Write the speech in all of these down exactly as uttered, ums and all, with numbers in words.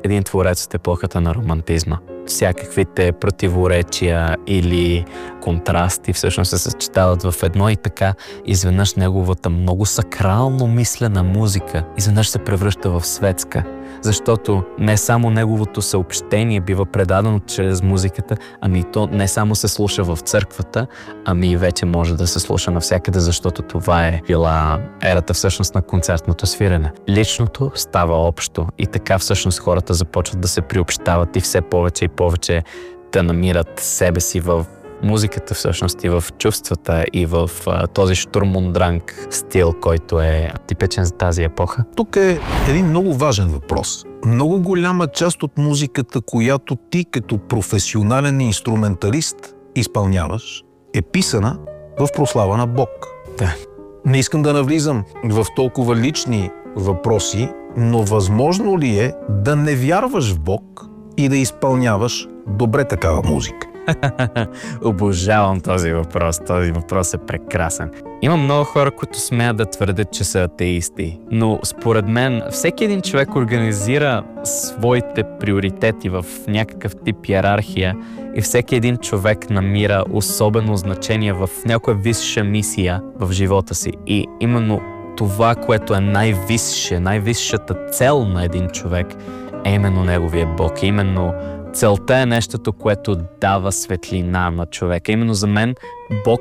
един творец от епохата на романтизма. Всякаквите противоречия или контрасти всъщност се съчетават в едно и така изведнъж неговата много сакрално мислена музика изведнъж се превръща в светска. Защото не само неговото съобщение бива предадено чрез музиката, ами то не само се слуша в църквата, ами вече може да се слуша навсякъде, защото това е била ерата всъщност на концертното свирене. Личното става общо и така всъщност хората започват да се приобщават и все повече и повече да намират себе си в музиката всъщност и в чувствата и в а, този штурмундранг стил, който е типичен за тази епоха. Тук е един много важен въпрос. Много голяма част от музиката, която ти като професионален инструменталист изпълняваш, е писана в прослава на Бог. Да. Не искам да навлизам в толкова лични въпроси, но възможно ли е да не вярваш в Бог и да изпълняваш добре такава музика? Обожавам този въпрос. Този въпрос е прекрасен. Има много хора, които смеят да твърдят, че са атеисти. Но според мен всеки един човек организира своите приоритети в някакъв тип иерархия и всеки един човек намира особено значение в някоя висша мисия в живота си. И именно това, което е най-висше, най-висшата цел на един човек е именно неговия Бог. Именно целта е нещото, което дава светлина на човека. Именно за мен Бог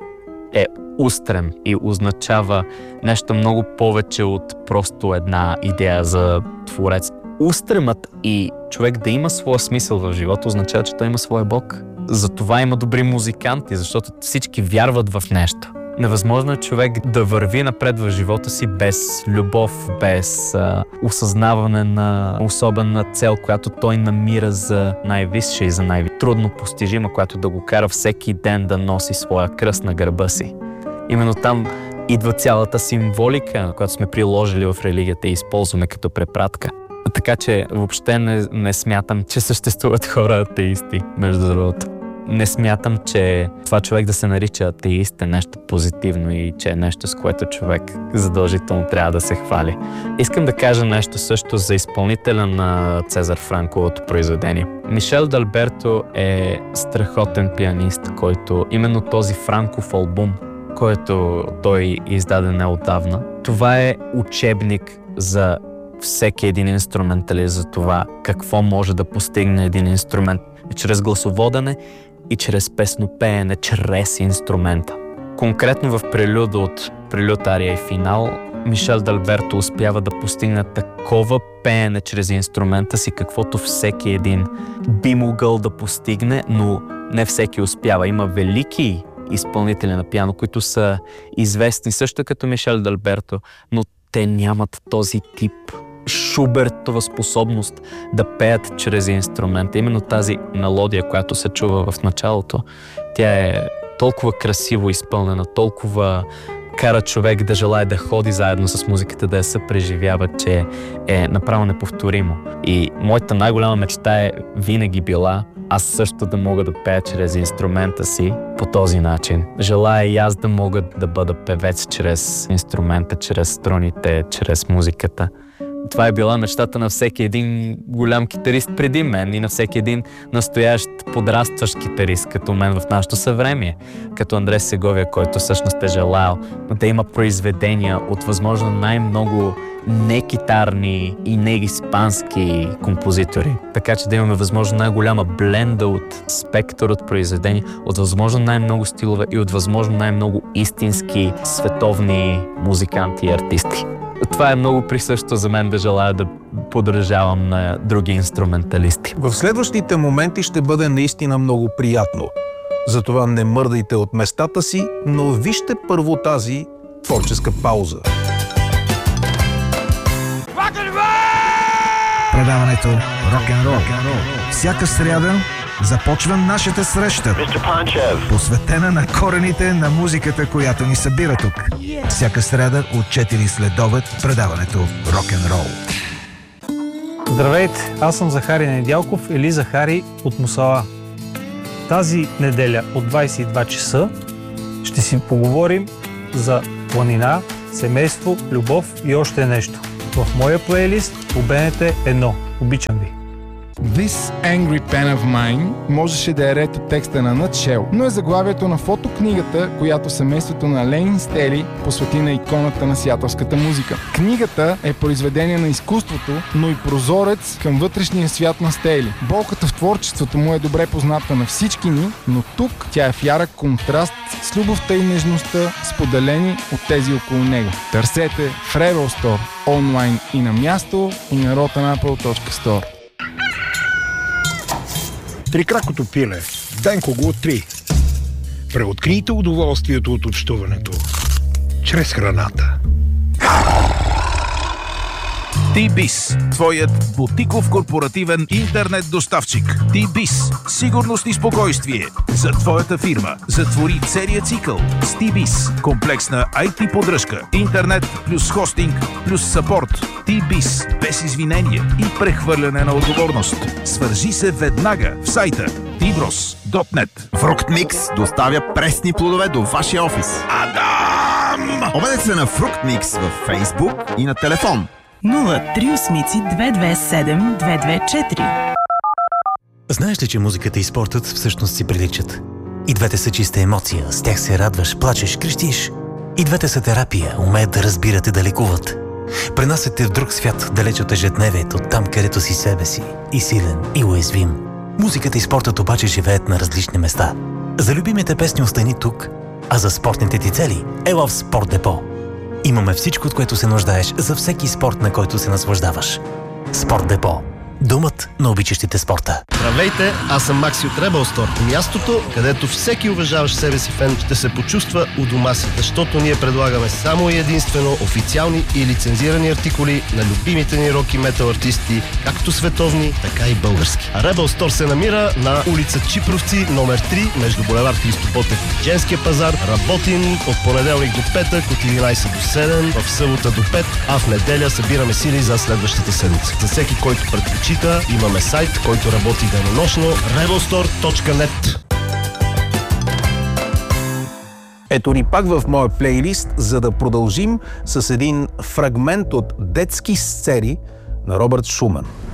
е устрем и означава нещо много повече от просто една идея за творец. Устремът и човек да има своя смисъл в живота означава, че той има своя Бог. Затова има добри музиканти, защото всички вярват в нещо. Невъзможно е човек да върви напред в живота си без любов, без а, осъзнаване на особена цел, която той намира за най-висша и за най-трудно постижима, която да го кара всеки ден да носи своя кръст на гърба си. Именно там идва цялата символика, която сме приложили в религията и използваме като препратка. Така че въобще не, не смятам, че съществуват хора атеисти, между другото. Не смятам, че това човек да се нарича атеист е нещо позитивно и че е нещо, с което човек задължително трябва да се хвали. Искам да кажа нещо също за изпълнителя на Цезар Франковото произведение. Мишел Д'Алберто е страхотен пианист, който именно този Франков албум, който той издаде неотдавна, това е учебник за всеки един инструменталист за това какво може да постигне един инструмент чрез гласоводене и чрез песнопеене, чрез инструмента. Конкретно в прелюда от прелюд, ария и финал, Мишел Д'Алберто успява да постигне такова пеене чрез инструмента си, каквото всеки един би могъл да постигне, но не всеки успява. Има велики изпълнители на пиано, които са известни също като Мишел Д'Алберто, но те нямат този тип Шубертова способност да пеят чрез инструмента. Именно тази мелодия, която се чува в началото, тя е толкова красиво изпълнена, толкова кара човек да желае да ходи заедно с музиката, да я съпреживява, че е направо неповторимо. И моята най-голяма мечта е винаги била аз също да мога да пея чрез инструмента си по този начин. Желая и аз да мога да бъда певец чрез инструмента, чрез струните, чрез музиката. Това е била мечтата на всеки един голям китарист преди мен и на всеки един настоящ подрастващ китарист, като мен в нашето съвремие, като Андрес Сеговия, който всъщност е желал да има произведения от възможно най-много не-китарни и не-испански композитори. Така че да имаме възможно най-голяма бленда от спектър от произведения, от възможно най-много стилове и от възможно най-много истински световни музиканти и артисти. Това е много присъщо за мен да желая да подражавам на други инструменталисти. В следващите моменти ще бъде наистина много приятно. Затова не мърдайте от местата си, но вижте първо тази творческа пауза. Предаването Рок-н-рол. Всяка сряда започва нашата среща, посветена на корените на музиката, която ни събира тук. Всяка сряда от четири следобед предаването Рок-н-рол. Здравейте, аз съм Захари Недялков или Захари от Мусала. Тази неделя от двайсет и два часа ще си поговорим за планина, семейство, любов и още нещо. В моя плейлист по Б Н Т едно. Обичам ви. This Angry Pen of Mine можеше да е ред от текста на Nutshell, но е заглавието на фотокнигата, която семейството на Ленин Стели посвети на иконата на сиатълската музика. Книгата е произведение на изкуството, но и прозорец към вътрешния свят на Стели. Болката в творчеството му е добре позната на всички ни, но тук тя е в ярък контраст с любовта и нежността, споделени от тези около него. Търсете в Rebel Store, онлайн и на място, и на rotanapple точка store. Трикракото пиле. Денко го три. Преоткрийте удоволствието от общуването чрез храната. T-Biz, твоят бутиков корпоративен интернет доставчик. T-Biz, сигурност и спокойствие за твоята фирма. Затвори целият цикъл с T-Biz. Комплексна ай ти поддръжка, интернет плюс хостинг плюс съпорт. T-Biz, без извинения и прехвърляне на отговорност. Свържи се веднага в сайта ти брос точка нет. Фруктмикс доставя пресни плодове до вашия офис. Адам! Обадете се на Фруктмикс във Фейсбук и на телефон нула три осем две две седем две две четири. Знаеш ли, че музиката и спортът всъщност си приличат? И двете са чиста емоция, с тях се радваш, плачеш, крещиш. И двете са терапия, умеят да разбират и да лекуват. Пренасят те в друг свят, далеч от ежедневието, там където си себе си, и силен, и уязвим. Музиката и спортът обаче живеят на различни места. За любимите песни остани тук, а за спортните ти цели ела в Спорт Депо. Имаме всичко, от което се нуждаеш за всеки спорт, на който се наслаждаваш. Спорт Депо. Домът на обичащите спорта. Здравейте, аз съм Макси от Rebel Store. Мястото, където всеки уважаващ себе си фен ще се почувства у дома си, защото ние предлагаме само и единствено официални и лицензирани артикули на любимите ни рок и метал артисти, както световни, така и български. А Rebel Store се намира на улица Чипровци, номер три, между булевард Христо Ботев и Женския пазар. Работим от понеделник до петък, от единайсет до седем, в събота до пет, а в неделя събираме сили за следващата седмица. За всеки, който предпочита, имаме сайт, който работи денонощно rebel store точка нет. Ето ни пак в моя плейлист, за да продължим с един фрагмент от детски сцени на Робърт Шуман.